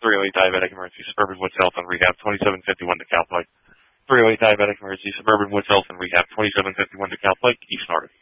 308 Diabetic Emergency, Suburban Woods Health and Rehab, 2751 DeKalb Pike. 308 Diabetic Emergency, Suburban Woods Health and Rehab, 2751 DeKalb Pike, East Norton.